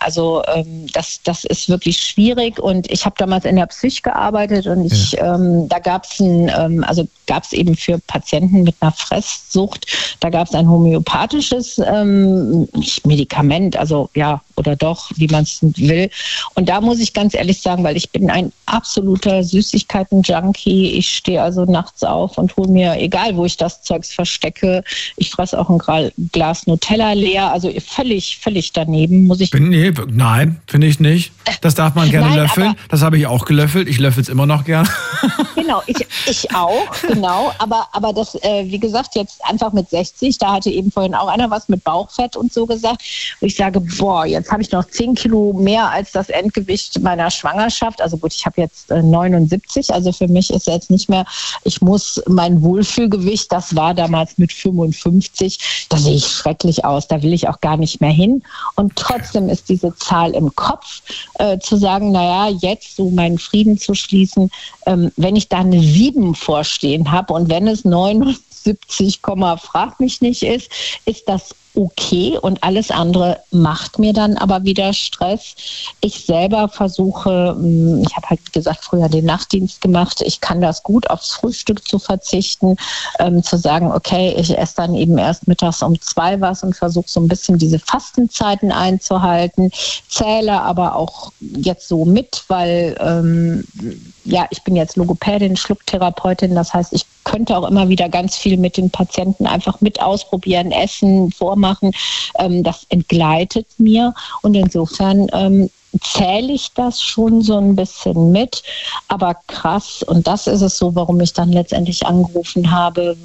Das ist wirklich schwierig und ich habe damals in der Psych gearbeitet und da gab's eben für Patienten mit einer Fresssucht, da gab es ein homöopathisches Medikament, oder doch, wie man es will. Und da muss ich ganz ehrlich sagen, weil ich bin ein absoluter Süßigkeiten-Junkie. Ich stehe also nachts auf und hole mir, egal wo ich das Zeugs verstecke, ich fresse auch ein Glas Nutella leer. Also völlig daneben, muss ich... Nein, finde ich nicht. Das darf man gerne löffeln. Das habe ich auch gelöffelt. Ich löffel es immer noch gern. Genau, ich auch, genau. Aber das, wie gesagt, jetzt einfach mit 60, da hatte eben vorhin auch einer was mit Bauchfett und so gesagt. Und ich sage, jetzt habe ich noch 10 Kilo mehr als das Endgewicht meiner Schwangerschaft. Also gut, ich habe jetzt 79, also für mich ist jetzt nicht mehr, ich muss mein Wohlfühlgewicht, das war damals mit 55, da sehe ich schrecklich aus, da will ich auch gar nicht mehr hin. Und trotzdem ist diese Zahl im Kopf, zu sagen, jetzt so meinen Frieden zu schließen, wenn ich da eine 7 vorstehen habe und wenn es 79, frag mich nicht ist das okay und alles andere macht mir dann aber wieder Stress. Ich selber versuche, ich habe halt gesagt, früher den Nachtdienst gemacht, ich kann das gut, aufs Frühstück zu verzichten, zu sagen, okay, ich esse dann eben erst mittags um 2 was und versuche so ein bisschen diese Fastenzeiten einzuhalten, zähle aber auch jetzt so mit, weil ich bin jetzt Logopädin, Schlucktherapeutin, das heißt, ich könnte auch immer wieder ganz viel mit den Patienten einfach mit ausprobieren, essen, vormachen. Das entgleitet mir und insofern zähle ich das schon so ein bisschen mit. Aber krass, und das ist es so, warum ich dann letztendlich angerufen habe,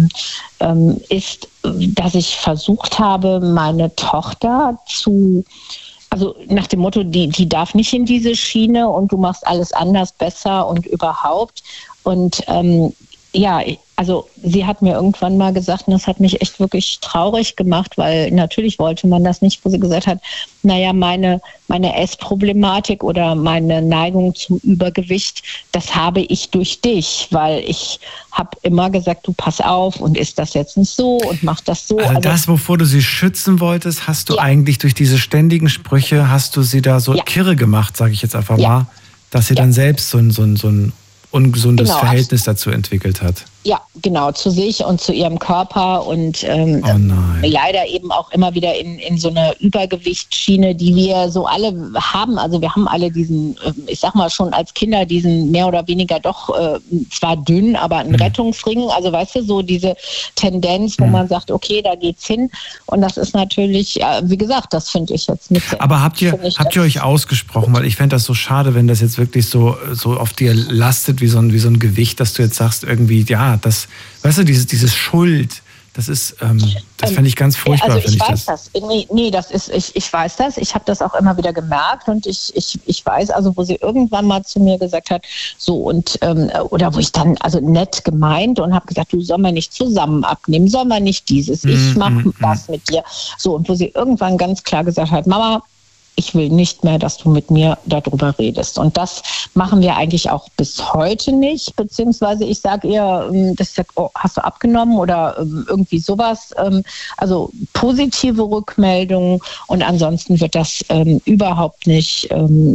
ist, dass ich versucht habe, meine Tochter also nach dem Motto, die darf nicht in diese Schiene und du machst alles anders, besser und überhaupt. Und ja, also sie hat mir irgendwann mal gesagt, und das hat mich echt wirklich traurig gemacht, weil natürlich wollte man das nicht, wo sie gesagt hat, naja, meine Essproblematik oder meine Neigung zum Übergewicht, das habe ich durch dich, weil ich habe immer gesagt, du pass auf und isst das jetzt nicht so und mach das so. Also das, wovor du sie schützen wolltest, hast du eigentlich durch diese ständigen Sprüche, hast du sie da so kirre gemacht, sage ich jetzt einfach mal, dass sie dann selbst so ein ungesundes Verhältnis dazu entwickelt hat. Ja, genau, zu sich und zu ihrem Körper und leider eben auch immer wieder in so eine Übergewichtsschiene, die wir so alle haben. Also wir haben alle diesen, ich sag mal schon als Kinder, diesen mehr oder weniger doch zwar dünn, aber ein Rettungsring. Also weißt du, so diese Tendenz, wo man sagt, okay, da geht's hin. Und das ist natürlich, wie gesagt, das finde ich jetzt nicht. Aber habt ihr euch ausgesprochen? Weil ich fände das so schade, wenn das jetzt wirklich so auf dir lastet wie so ein Gewicht, dass du jetzt sagst irgendwie, ja, das, weißt du, dieses Schuld, das ist, das fände ich ganz furchtbar. Also ich weiß das. Nee, das ist, ich weiß das. Ich habe das auch immer wieder gemerkt und ich weiß, also wo sie irgendwann mal zu mir gesagt hat, so und, oder wo ich dann, also nett gemeint und habe gesagt, du soll mal nicht zusammen abnehmen, soll mal nicht dieses, ich mache was mit dir. So, und wo sie irgendwann ganz klar gesagt hat, Mama, ich will nicht mehr, dass du mit mir darüber redest. Und das machen wir eigentlich auch bis heute nicht. Beziehungsweise ich sage ihr, hast du abgenommen oder irgendwie sowas. Also positive Rückmeldungen und ansonsten wird das überhaupt nicht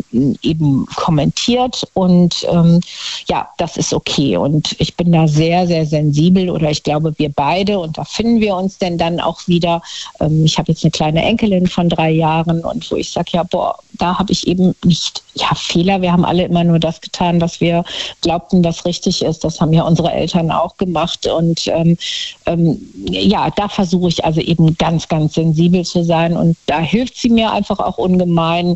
eben kommentiert. Und ja, das ist okay. Und ich bin da sehr, sehr sensibel oder ich glaube, wir beide und da finden wir uns denn dann auch wieder. Ich habe jetzt eine kleine Enkelin von 3 Jahren und wo ich sage, ja, boah, da habe ich eben nicht, Fehler. Wir haben alle immer nur das getan, was wir glaubten, was richtig ist. Das haben ja unsere Eltern auch gemacht. Und da versuche ich also eben ganz, ganz sensibel zu sein. Und da hilft sie mir einfach auch ungemein.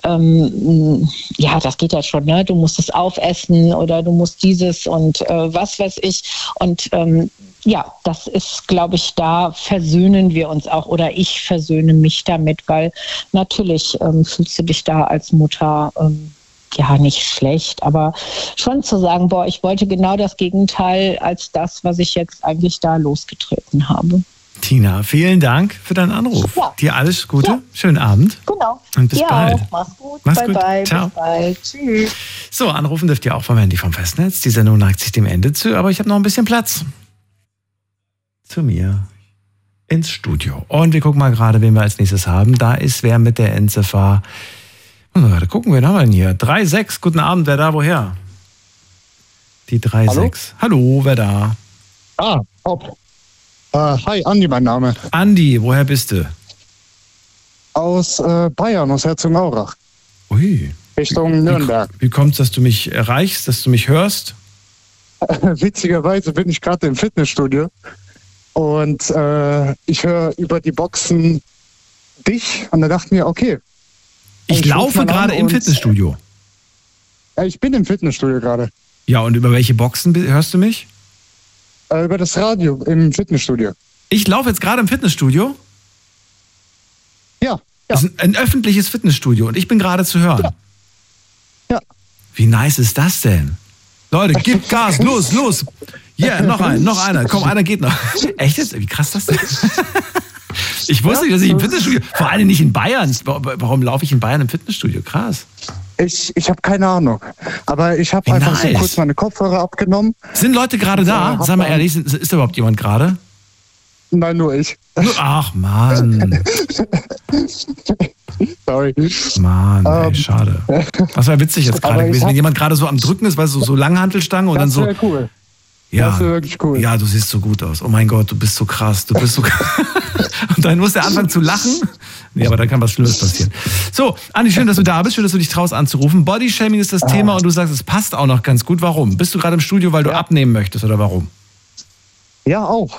Das geht ja schon, ne? Du musst es aufessen oder du musst dieses und was weiß ich. Und das ist, glaube ich, da versöhnen wir uns auch oder ich versöhne mich damit, weil natürlich fühlst du dich da als Mutter nicht schlecht, aber schon zu sagen, boah, ich wollte genau das Gegenteil als das, was ich jetzt eigentlich da losgetreten habe. Tina, vielen Dank für deinen Anruf. Ja. Dir alles Gute, schönen Abend. Genau. Und bis bald. Auch. Mach's gut. Bye. Ciao. Bis bald. Tschüss. So, anrufen dürft ihr auch vom Handy vom Festnetz. Die Sendung neigt sich dem Ende zu, aber ich habe noch ein bisschen Platz. Zu mir ins Studio. Und wir gucken mal gerade, wen wir als nächstes haben. Da ist wer mit der Endziffer. Gerade gucken, wen haben wir denn hier? 36. Guten Abend, wer da, woher? Die 36. Hallo, wer da? Top. Hi, Andi, mein Name. Andi, woher bist du? Aus Bayern, aus Herzogenaurach. Ui. Richtung Nürnberg. Wie kommt es, dass du mich erreichst, dass du mich hörst? Witzigerweise bin ich gerade im Fitnessstudio und ich höre über die Boxen dich und da dachte ich mir, okay. Ich laufe gerade im Fitnessstudio. Ich bin im Fitnessstudio gerade. Ja, und über welche Boxen hörst du mich? Über das Radio im Fitnessstudio. Ich laufe jetzt gerade im Fitnessstudio? Ja. Das ist ein öffentliches Fitnessstudio und ich bin gerade zu hören. Ja. Wie nice ist das denn? Leute, gib Gas, los. Yeah, noch einer. Komm, einer geht noch. Echt jetzt? Wie krass das denn? Ich wusste nicht, dass ich im Fitnessstudio, vor allem nicht in Bayern. Warum laufe ich in Bayern im Fitnessstudio? Krass. Ich habe keine Ahnung. Aber ich habe einfach so kurz meine Kopfhörer abgenommen. Sind Leute gerade da? Sag mal ehrlich, ist da überhaupt jemand gerade? Nein, nur ich. Ach, Mann. Sorry. Mann, ey, schade. Das wäre witzig jetzt gerade gewesen, wenn jemand gerade so am Drücken ist, weißt du, so Langhantelstangen und dann so. Das wäre cool. Ja, das wäre wirklich cool. Ja, du siehst so gut aus. Oh mein Gott, du bist so krass. Und dann muss der anfangen zu lachen. Nee, aber dann kann was Schlimmes passieren. So, Andi, schön, dass du da bist. Schön, dass du dich traust anzurufen. Bodyshaming ist das Thema und du sagst, es passt auch noch ganz gut. Warum? Bist du gerade im Studio, weil du abnehmen möchtest oder warum? Ja, auch.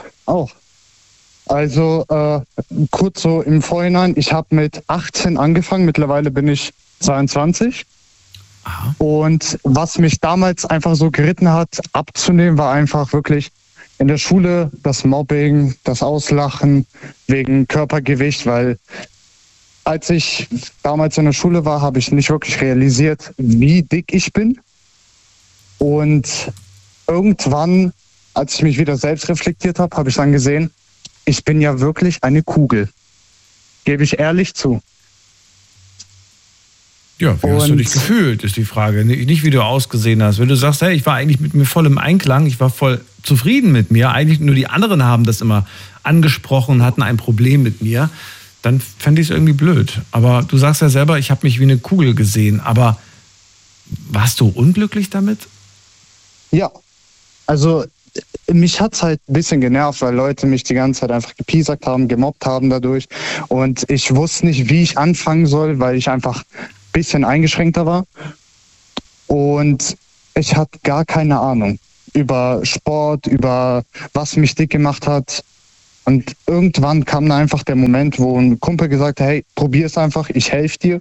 Also kurz so im Vorhinein, ich habe mit 18 angefangen, mittlerweile bin ich 22. Aha. Und was mich damals einfach so geritten hat, abzunehmen, war einfach wirklich in der Schule das Mobbing, das Auslachen wegen Körpergewicht, weil als ich damals in der Schule war, habe ich nicht wirklich realisiert, wie dick ich bin. Und irgendwann als ich mich wieder selbst reflektiert habe, habe ich dann gesehen, ich bin ja wirklich eine Kugel. Gebe ich ehrlich zu. Ja, wie hast du dich gefühlt, ist die Frage. Nicht, wie du ausgesehen hast. Wenn du sagst, hey, ich war eigentlich mit mir voll im Einklang, ich war voll zufrieden mit mir, eigentlich nur die anderen haben das immer angesprochen, hatten ein Problem mit mir, dann fände ich es irgendwie blöd. Aber du sagst ja selber, ich habe mich wie eine Kugel gesehen. Aber warst du unglücklich damit? Ja, also mich hat es halt ein bisschen genervt, weil Leute mich die ganze Zeit einfach gepiesackt haben, gemobbt haben dadurch. Und ich wusste nicht, wie ich anfangen soll, weil ich einfach bisschen eingeschränkter war und ich hatte gar keine Ahnung über Sport, über was mich dick gemacht hat, und irgendwann kam da einfach der Moment, wo ein Kumpel gesagt hat, hey, probier es einfach, ich helfe dir,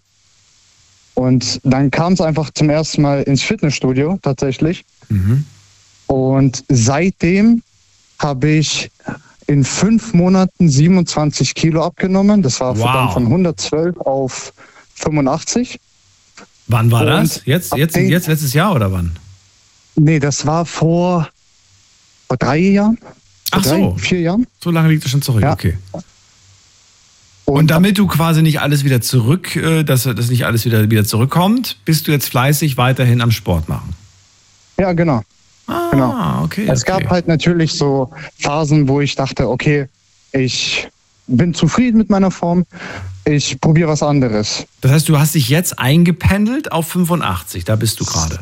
und dann kam es einfach zum ersten Mal ins Fitnessstudio tatsächlich und seitdem habe ich in 5 Monaten 27 Kilo abgenommen, das war dann von 112 auf 85. Wann war das? Jetzt letztes Jahr oder wann? Nee, das war vor 3 Jahren. Ach so. 4 Jahren. So lange liegt es schon zurück, ja. Okay. Und damit du quasi nicht alles wieder dass nicht alles wieder zurückkommt, bist du jetzt fleißig weiterhin am Sport machen? Ja, genau. Genau. Okay. Es gab halt natürlich so Phasen, wo ich dachte, okay, ich bin zufrieden mit meiner Form, ich probiere was anderes. Das heißt, du hast dich jetzt eingependelt auf 85, da bist du gerade.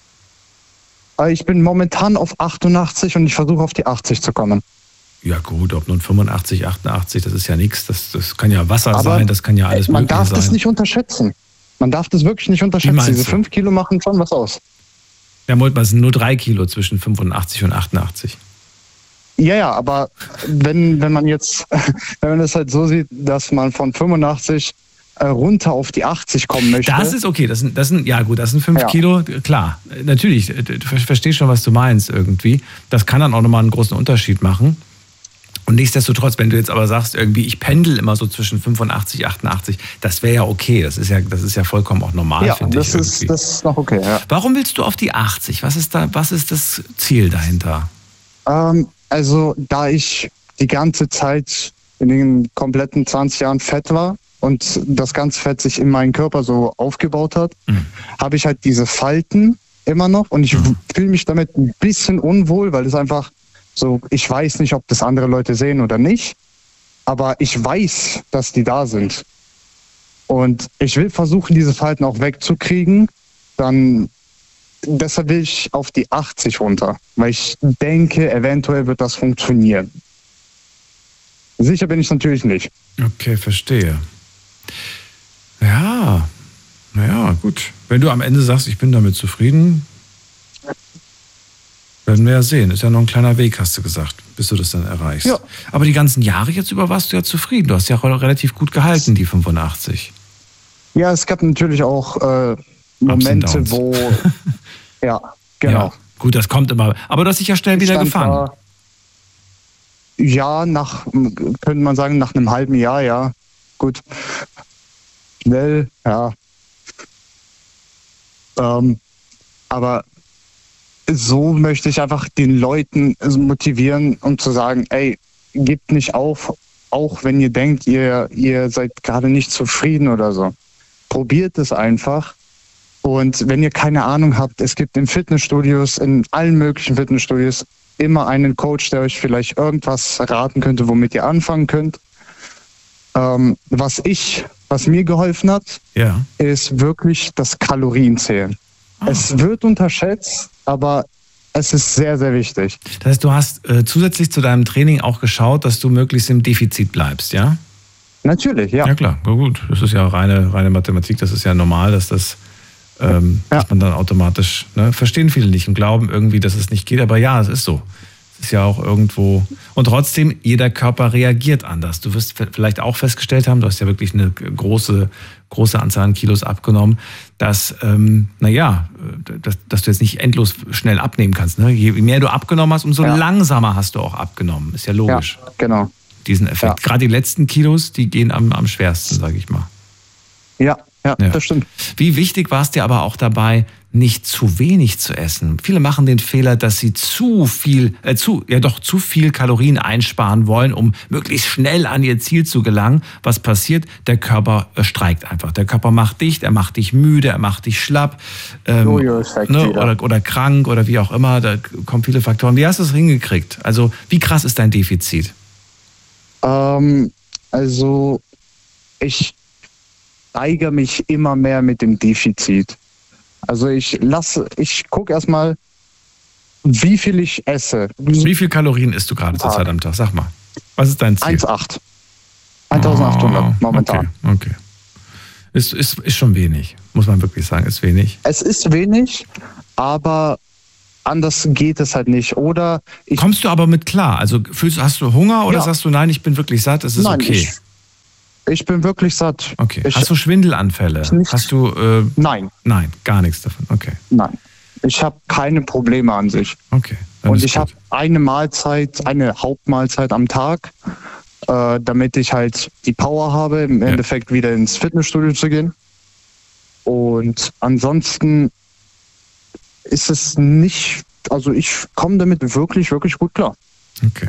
Ich bin momentan auf 88 und ich versuche auf die 80 zu kommen. Ja gut, ob nun 85, 88, das ist ja nichts. Das kann ja Wasser sein, das kann ja alles Mögliche sein. Man darf das nicht unterschätzen. Man darf das wirklich nicht unterschätzen. Diese 5 Kilo machen schon was aus. Ja, es sind nur 3 Kilo zwischen 85 und 88. Ja, aber wenn man das halt so sieht, dass man von 85 runter auf die 80 kommen möchte. Das ist okay, das sind 5 Kilo, klar. Natürlich, du verstehst schon, was du meinst irgendwie. Das kann dann auch nochmal einen großen Unterschied machen. Und nichtsdestotrotz, wenn du jetzt aber sagst, irgendwie, ich pendel immer so zwischen 85, 88, das wäre ja okay. Das ist ja vollkommen auch normal, finde ich. Ja, das ist noch okay, ja. Warum willst du auf die 80? Was ist das Ziel dahinter? Also, da ich die ganze Zeit in den kompletten 20 Jahren fett war und das ganze Fett sich in meinen Körper so aufgebaut hat, habe ich halt diese Falten immer noch und ich fühle mich damit ein bisschen unwohl, weil es einfach so, ich weiß nicht, ob das andere Leute sehen oder nicht, aber ich weiß, dass die da sind. Und ich will versuchen, diese Falten auch wegzukriegen. Deshalb will ich auf die 80 runter, weil ich denke, eventuell wird das funktionieren. Sicher bin ich natürlich nicht. Okay, verstehe. Ja, naja, gut. Wenn du am Ende sagst, ich bin damit zufrieden, werden wir ja sehen. Ist ja noch ein kleiner Weg, hast du gesagt, bis du das dann erreichst. Ja. Aber die ganzen Jahre jetzt über warst du ja zufrieden. Du hast ja relativ gut gehalten, die 85. Ja, es gab natürlich auch Momente, wo... Ja, genau. Ja, gut, das kommt immer. Aber du hast dich ja schnell wieder gefangen. Ja, könnte man sagen, nach einem halben Jahr, ja. Gut. Schnell, ja. Aber so möchte ich einfach den Leuten motivieren, um zu sagen, ey, gebt nicht auf, auch wenn ihr denkt, ihr seid gerade nicht zufrieden oder so. Probiert es einfach. Und wenn ihr keine Ahnung habt, es gibt in Fitnessstudios, in allen möglichen Fitnessstudios, immer einen Coach, der euch vielleicht irgendwas raten könnte, womit ihr anfangen könnt. Was mir geholfen hat, ist wirklich das Kalorienzählen. Es wird unterschätzt, aber es ist sehr, sehr wichtig. Das heißt, du hast zusätzlich zu deinem Training auch geschaut, dass du möglichst im Defizit bleibst, ja? Natürlich, ja. Ja klar, gut. Das ist ja reine Mathematik, das ist ja normal, dass dass man dann automatisch, verstehen viele nicht und glauben irgendwie, dass es nicht geht, aber ja, es ist so. Es ist ja auch irgendwo, und trotzdem, jeder Körper reagiert anders. Du wirst vielleicht auch festgestellt haben, du hast ja wirklich eine große Anzahl an Kilos abgenommen, dass du jetzt nicht endlos schnell abnehmen kannst. Ne? Je mehr du abgenommen hast, umso langsamer hast du auch abgenommen. Ist ja logisch. Ja, genau. Diesen Effekt. Ja. Gerade die letzten Kilos, die gehen am schwersten, sage ich mal. Ja, das stimmt. Wie wichtig war es dir aber auch dabei, nicht zu wenig zu essen. Viele machen den Fehler, dass sie zu viel Kalorien einsparen wollen, um möglichst schnell an ihr Ziel zu gelangen. Was passiert? Der Körper streikt einfach. Der Körper macht dicht, er macht dich müde, er macht dich schlapp, oder krank oder wie auch immer. Da kommen viele Faktoren. Wie hast du es hingekriegt? Also wie krass ist dein Defizit? Also ich steigere mich immer mehr mit dem Defizit. Also ich gucke erstmal, wie viel ich esse. Wie viel Kalorien isst du gerade zur Zeit am Tag? Sag mal. Was ist dein Ziel? 1,8. 1800 momentan. Okay. Ist schon wenig, muss man wirklich sagen. Ist wenig. Es ist wenig, aber anders geht es halt nicht. Kommst du aber mit klar? Also hast du Hunger oder sagst du, nein, ich bin wirklich satt, es ist okay? Ich bin wirklich satt. Okay. Hast du Schwindelanfälle? Hast du? Nein. Nein, gar nichts davon. Okay. Nein. Ich habe keine Probleme an sich. Okay. Und ich habe eine Hauptmahlzeit am Tag, damit ich halt die Power habe, im Endeffekt wieder ins Fitnessstudio zu gehen. Und ansonsten ist es nicht, also ich komme damit wirklich, wirklich gut klar. Okay.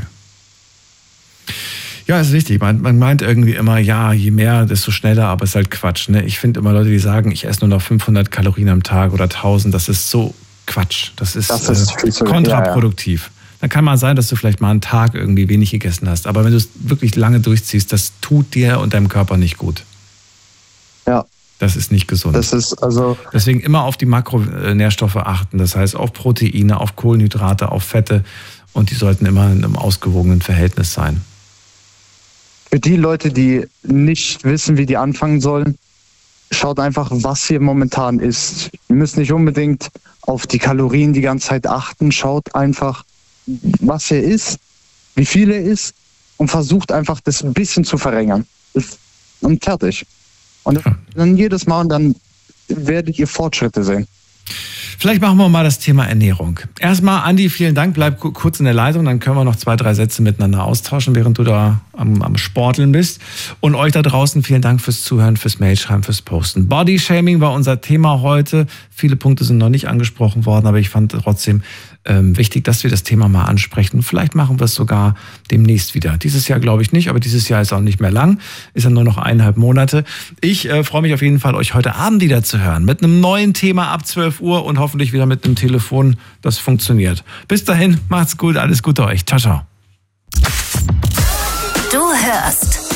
Ja, ist richtig. Man meint irgendwie immer, ja, je mehr, desto schneller, aber es ist halt Quatsch. Ne? Ich finde immer Leute, die sagen, ich esse nur noch 500 Kalorien am Tag oder 1000, das ist so Quatsch. Das ist kontraproduktiv. Dann kann man sein, dass du vielleicht mal einen Tag irgendwie wenig gegessen hast. Aber wenn du es wirklich lange durchziehst, das tut dir und deinem Körper nicht gut. Ja. Das ist nicht gesund. Deswegen immer auf die Makronährstoffe achten. Das heißt auf Proteine, auf Kohlenhydrate, auf Fette. Und die sollten immer in einem ausgewogenen Verhältnis sein. Für die Leute, die nicht wissen, wie die anfangen sollen, schaut einfach, was ihr momentan isst. Ihr müsst nicht unbedingt auf die Kalorien die ganze Zeit achten. Schaut einfach, was ihr isst, wie viel ihr isst und versucht einfach, das ein bisschen zu verringern. Und fertig. Und dann jedes Mal und dann werdet ihr Fortschritte sehen. Vielleicht machen wir mal das Thema Ernährung. Erstmal, Andi, vielen Dank. Bleib kurz in der Leitung, dann können wir noch 2, 3 Sätze miteinander austauschen, während du da am Sporteln bist. Und euch da draußen vielen Dank fürs Zuhören, fürs Mailschreiben, fürs Posten. Bodyshaming war unser Thema heute. Viele Punkte sind noch nicht angesprochen worden, aber ich fand trotzdem wichtig, dass wir das Thema mal ansprechen. Vielleicht machen wir es sogar demnächst wieder. Dieses Jahr glaube ich nicht, aber dieses Jahr ist auch nicht mehr lang. Ist ja nur noch 1,5 Monate. Ich freue mich auf jeden Fall, euch heute Abend wieder zu hören. Mit einem neuen Thema ab 12 Uhr und hoffentlich wieder mit einem Telefon, das funktioniert. Bis dahin, macht's gut, alles Gute euch. Ciao, ciao. Du hörst